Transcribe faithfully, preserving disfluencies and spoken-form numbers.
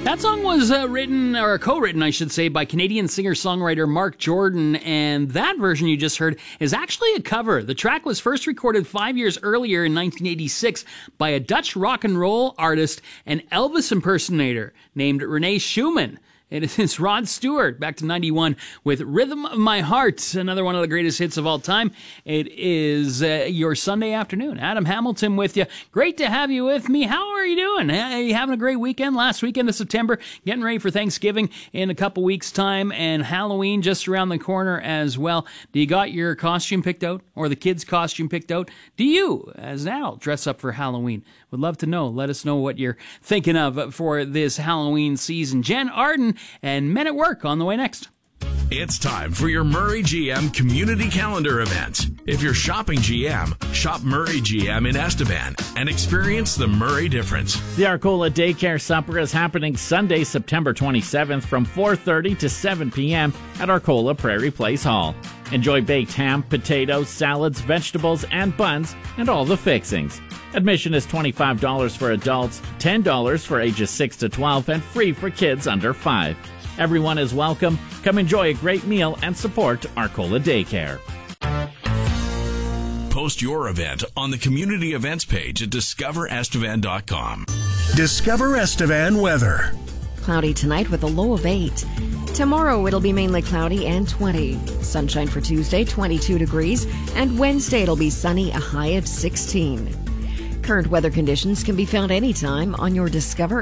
That song was uh, written, or co-written, I should say, by Canadian singer-songwriter Mark Jordan, and that version you just heard is actually a cover. The track was first recorded five years earlier in nineteen eighty-six by a Dutch rock and roll artist and Elvis impersonator named Renee Schumann. It is Rod Stewart, back to ninety-one, with Rhythm of My Heart, another one of the greatest hits of all time. It is uh, your Sunday afternoon. Adam Hamilton with you. Great to have you with me. How are you doing? Are you having a great weekend? Last weekend of September, getting ready for Thanksgiving in a couple weeks' time, and Halloween just around the corner as well. Do you got your costume picked out, or the kids' costume picked out? Do you, as an adult, dress up for Halloween? Would love to know. Let us know what you're thinking of for this Halloween season. Jen Arden and Men at Work on the way next. It's time for your Murray G M Community Calendar event. If you're shopping G M, shop Murray G M in Estevan and experience the Murray difference. The Arcola Daycare Supper is happening Sunday, September twenty-seventh from four thirty to seven p.m. at Arcola Prairie Place Hall. Enjoy baked ham, potatoes, salads, vegetables, and buns, and all the fixings. Admission is twenty-five dollars for adults, ten dollars for ages six to twelve, and free for kids under five. Everyone is welcome. Come enjoy a great meal and support Arcola Daycare. Post your event on the community events page at discover estevan dot com. Discover Estevan weather. Cloudy tonight with a low of eight. Tomorrow it'll be mainly cloudy and twenty. Sunshine for Tuesday, twenty-two degrees. And Wednesday it'll be sunny, a high of sixteen. Current weather conditions can be found anytime on your Discover